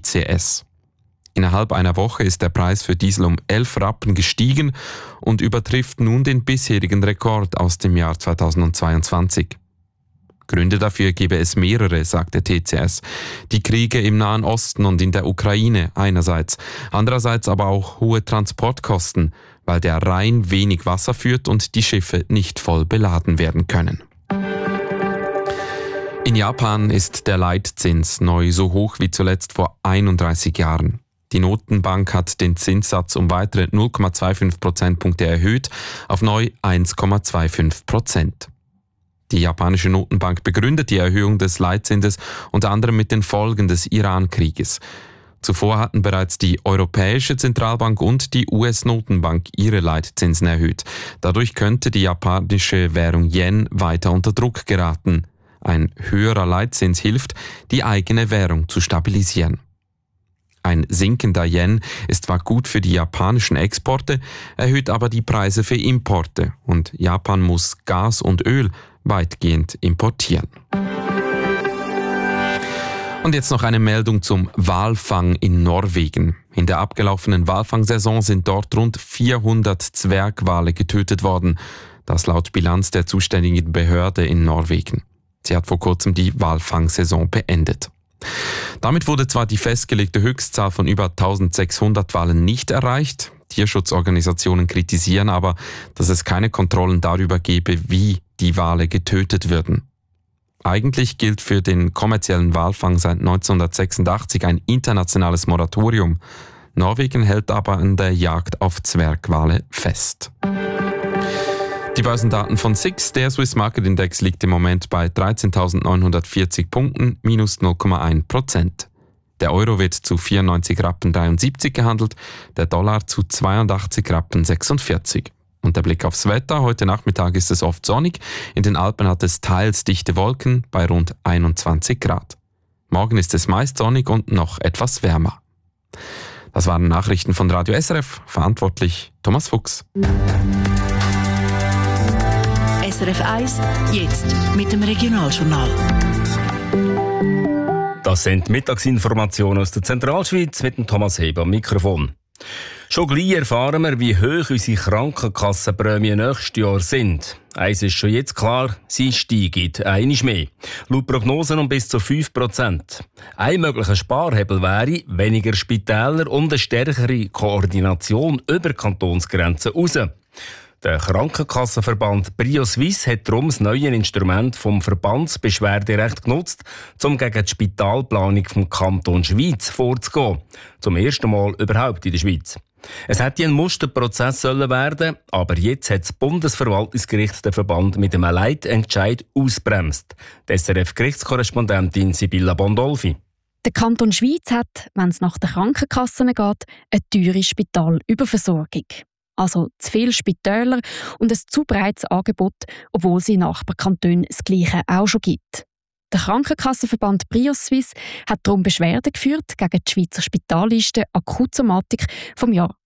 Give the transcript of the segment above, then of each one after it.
TCS. Innerhalb einer Woche ist der Preis für Diesel um 11 Rappen gestiegen und übertrifft nun den bisherigen Rekord aus dem Jahr 2022. Gründe dafür gebe es mehrere, sagte TCS. Die Kriege im Nahen Osten und in der Ukraine einerseits, andererseits aber auch hohe Transportkosten, weil der Rhein wenig Wasser führt und die Schiffe nicht voll beladen werden können. In Japan ist der Leitzins neu so hoch wie zuletzt vor 31 Jahren. Die Notenbank hat den Zinssatz um weitere 0,25 Prozentpunkte erhöht auf neu 1,25%. Die japanische Notenbank begründet die Erhöhung des Leitzinses unter anderem mit den Folgen des Iran-Krieges. Zuvor hatten bereits die Europäische Zentralbank und die US-Notenbank ihre Leitzinsen erhöht. Dadurch könnte die japanische Währung Yen weiter unter Druck geraten. Ein höherer Leitzins hilft, die eigene Währung zu stabilisieren. Ein sinkender Yen ist zwar gut für die japanischen Exporte, erhöht aber die Preise für Importe und Japan muss Gas und Öl weitgehend importieren. Und jetzt noch eine Meldung zum Walfang in Norwegen. In der abgelaufenen Walfangsaison sind dort rund 400 Zwergwale getötet worden. Das laut Bilanz der zuständigen Behörde in Norwegen. Sie hat vor kurzem die Walfangsaison beendet. Damit wurde zwar die festgelegte Höchstzahl von über 1600 Walen nicht erreicht. Tierschutzorganisationen kritisieren aber, dass es keine Kontrollen darüber gebe, wie die Wale getötet würden. Eigentlich gilt für den kommerziellen Walfang seit 1986 ein internationales Moratorium. Norwegen hält aber an der Jagd auf Zwergwale fest. Die Börsendaten von SIX, der Swiss Market Index, liegt im Moment bei 13.940 Punkten, minus 0,1%. Der Euro wird zu 94 Rappen 73 gehandelt, der Dollar zu 82 Rappen 46. Und der Blick aufs Wetter: Heute Nachmittag ist es oft sonnig, in den Alpen hat es teils dichte Wolken bei rund 21 Grad. Morgen ist es meist sonnig und noch etwas wärmer. Das waren Nachrichten von Radio SRF, verantwortlich Thomas Fuchs. SRF 1, jetzt mit dem Regionaljournal. Das sind Mittagsinformationen aus der Zentralschweiz mit dem Thomas Heber am Mikrofon. Schon gleich erfahren wir, wie hoch unsere Krankenkassenprämien nächstes Jahr sind. Eins ist schon jetzt klar, sie steigen einmal mehr. Laut Prognosen um bis zu 5%. Ein möglicher Sparhebel wäre weniger Spitäler und eine stärkere Koordination über Kantonsgrenzen raus. Der Krankenkassenverband Brio-Suisse hat darum das neue Instrument vom Verbandsbeschwerderecht genutzt, um gegen die Spitalplanung vom Kanton Schweiz vorzugehen. Zum ersten Mal überhaupt in der Schweiz. Es hätte ein Musterprozess sollen werden, aber jetzt hat das Bundesverwaltungsgericht den Verband mit einem Leitentscheid ausbremst. Die SRF-Gerichtskorrespondentin Sibylla Bondolfi. Der Kanton Schweiz hat, wenn es nach den Krankenkassen geht, eine teure Spitalüberversorgung. Also zu viele Spitäler und ein zu breites Angebot, obwohl es in Nachbarkantonen das Gleiche auch schon gibt. Der Krankenkassenverband Brio-Suisse hat darum Beschwerde geführt gegen die Schweizer Spitalliste Akutsomatik vom Jahr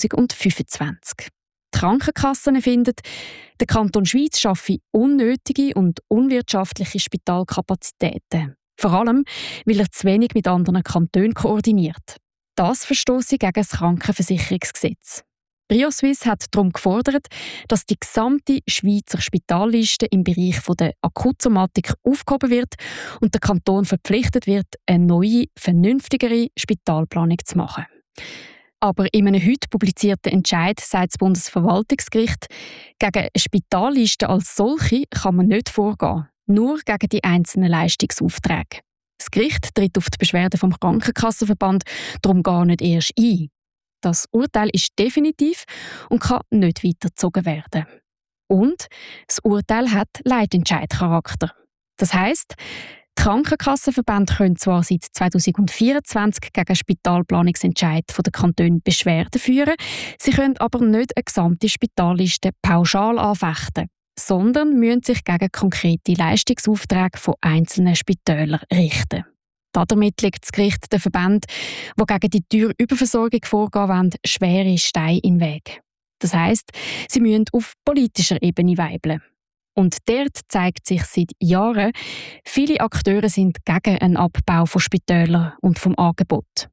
2025. Die Krankenkassen finden, der Kanton Schweiz schaffe unnötige und unwirtschaftliche Spitalkapazitäten. Vor allem, weil er zu wenig mit anderen Kantonen koordiniert. Das verstosse gegen das Krankenversicherungsgesetz. Brio-Suisse hat darum gefordert, dass die gesamte Schweizer Spitalliste im Bereich der Akutsomatik aufgehoben wird und der Kanton verpflichtet wird, eine neue, vernünftigere Spitalplanung zu machen. Aber in einem heute publizierten Entscheid sagt das Bundesverwaltungsgericht, gegen eine Spitalliste als solche kann man nicht vorgehen, nur gegen die einzelnen Leistungsaufträge. Das Gericht tritt auf die Beschwerde vom Krankenkassenverband darum gar nicht erst ein. Das Urteil ist definitiv und kann nicht weitergezogen werden. Und das Urteil hat Leitentscheidcharakter. Das heisst, die Krankenkassenverbände können zwar seit 2024 gegen Spitalplanungsentscheid der Kantone Beschwerden führen, sie können aber nicht eine gesamte Spitalliste pauschal anfechten, sondern müssen sich gegen konkrete Leistungsaufträge von einzelnen Spitälern richten. Damit legt das Gericht den Verbänden, die gegen die teure Überversorgung vorgehen wollen, schwere Steine in den Weg. Das heisst, sie müssen auf politischer Ebene weibeln. Und dort zeigt sich seit Jahren, viele Akteure sind gegen einen Abbau von Spitälern und vom Angebot.